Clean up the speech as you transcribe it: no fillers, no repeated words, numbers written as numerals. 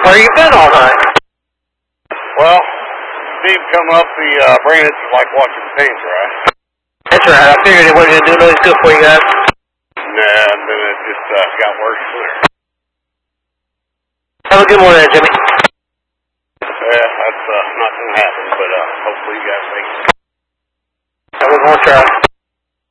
Where you been all night? Well, Steve come up the branch like watching paint dry. That's right. I figured it wasn't going to do nothing good for you guys. Nah, and then it just got worse from there. Have a good one there, Jimmy. Yeah, that's not going to happen, but hopefully you guys make it. Have a good one, try.